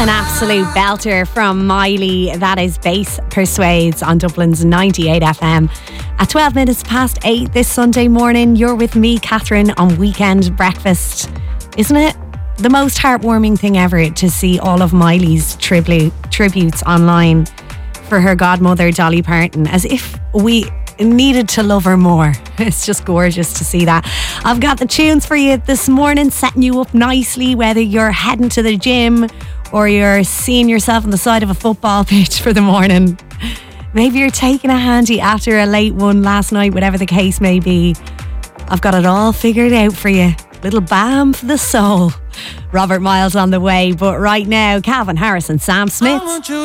An absolute belter from Miley. That is Bass Persuades on Dublin's 98 FM. At 12 minutes past 8 this Sunday morning, you're with me, Catherine, on Weekend Breakfast. Isn't it the most heartwarming thing ever to see all of Miley's tributes online for her godmother, Dolly Parton, as if we needed to love her more. It's just gorgeous to see that. I've got the tunes for you this morning, setting you up nicely, whether you're heading to the gym or you're seeing yourself on the side of a football pitch for the morning. Maybe you're taking a handy after a late one last night, whatever the case may be. I've got it all figured out for you. Little balm for the soul. Robert Miles on the way, but right now, Calvin Harris and Sam Smith.